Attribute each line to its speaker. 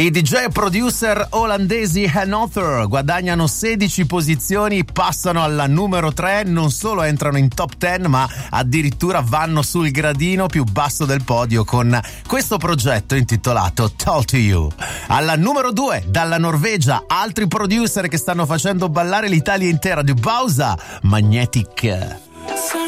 Speaker 1: I DJ producer olandesi Hanother guadagnano 16 posizioni, passano alla numero 3, non solo entrano in top 10 ma addirittura vanno sul gradino più basso del podio con questo progetto intitolato Talk to You. Alla numero 2 dalla Norvegia, altri producer che stanno facendo ballare l'Italia intera, di Bausa, Magnetic.